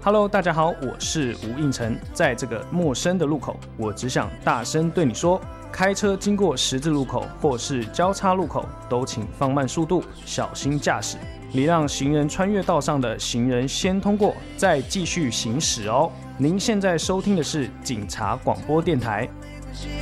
Hello， 大家好，我是吴应成。在这个陌生的路口，我只想大声对你说：开车经过十字路口或是交叉路口，都请放慢速度，小心驾驶，礼让行人穿越道上的行人先通过，再继续行驶哦。您现在收听的是警察广播电台。